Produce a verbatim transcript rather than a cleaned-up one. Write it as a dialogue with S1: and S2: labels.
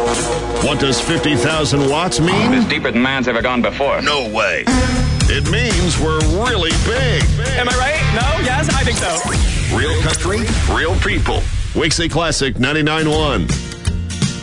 S1: What does fifty thousand watts mean?
S2: It's deeper than man's ever gone before.
S1: No way. It means we're really big.
S3: Am I right? No? Yes? I think so.
S1: Real country, real people. Weekly Classic ninety-nine point one.